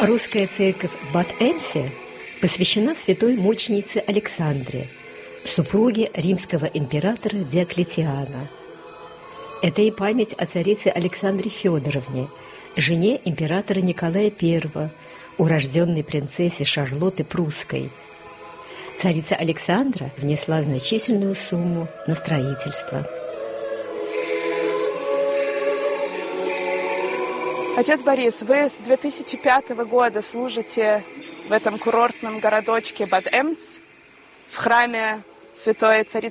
Русская церковь в Бат-Эмсе посвящена святой мученице Александре, супруге римского императора Диоклетиана. Это и память о царице Александре Федоровне, жене императора Николая I, урожденной принцессе Шарлотты Прусской. Царица Александра внесла значительную сумму на строительство. Отец Борис, вы с 2005 года служите в этом курортном городочке Бат-Эмс в храме Святой Царицы